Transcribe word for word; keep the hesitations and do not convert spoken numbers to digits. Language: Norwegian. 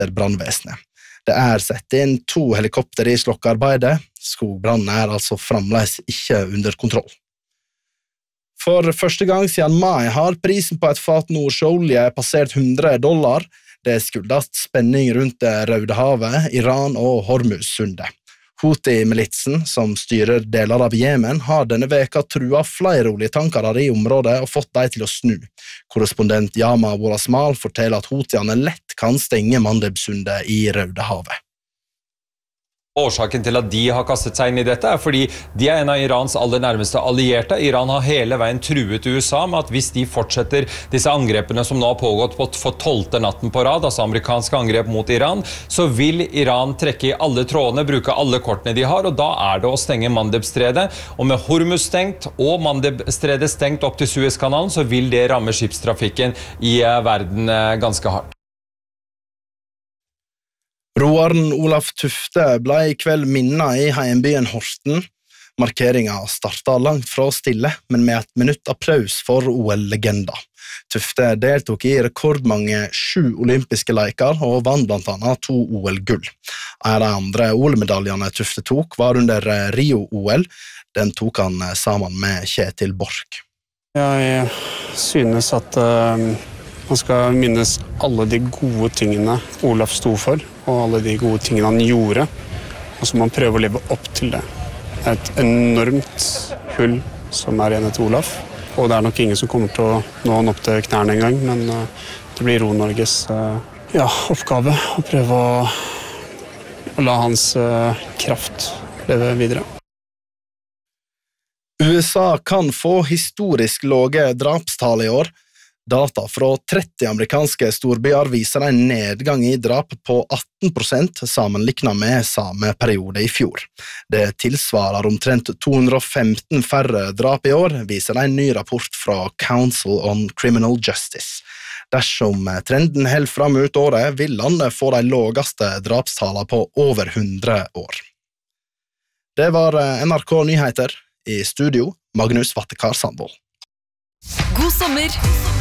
etter brannvesenet. Det er sett inn to helikopter i slokkearbeidet. Skogbrannen er altså fremdeles ikke under kontroll. For første gang siden mai har prisen på et fat nordsjøolje passert hundre dollar. Det skyldes spenning rundt det Rødehavet, Iran og Hormuzsundet. Houthi-militsen, som styrer deler av Jemen, har denne veka trua flere oljetankere i området og fått dem til å snu. Korrespondent Yama Wolasmal forteller at Houthiene lett kan stenge Mandebsundet i Rødehavet. Årsaken til at de har kastet seg inn i dette er fordi de er en av Irans aller nærmeste allierte. Iran har hele veien truet U S A med at hvis de fortsetter disse angrepene som nå har pågått på for tolvte natten på rad, altså amerikanske angrep mot Iran, så vil Iran trekke i alle trådene, bruke alle kortene de har, og da er det å stenge Mandebstredet. Og med Hormuz stengt og Mandebstredet stengt opp til Suezkanalen, så vil det ramme skipstrafikken i verden ganske hardt. Roaren Olaf Tufte ble i kveld minnet i heimbyen Horten. Markeringen startet langt fra stille, men med et minutt applaus for O L-legenda. Tufte deltok i rekordmange sju olympiske leker og vann blant annet to O L-gull. En av de andre O L-medaljene Tufte tok var under Rio-O L. Den tok han sammen med Kjetil Borch. Jeg synes at uh, man skal minnes alle de gode tingene Olaf sto for, og alle de gode tingene han gjorde, og så må man prøve å leve opp til det. Det er et enormt hull som er igjen etter Olaf, og det er nok ingen som kommer til å nå han opp til knærne en gang, men uh, det blir Ro-Norges uh, ja, oppgave å prøve å, å la hans uh, kraft leve videre. U S A kan få historisk lave drapstall i år. Data fra tretti amerikanske storbyer viser en nedgang i drap på atten prosent sammenlignet med samme periode i fjor. Det tilsvarer omtrent to hundre og femten færre drap i år, viser en ny rapport fra Council on Criminal Justice. Dersom trenden holder fram ut året, vil landet få de laveste drapstallene på over hundre år. Det var N R K Nyheter. I studio, Magnus Vattekar Sandvold. God sommer!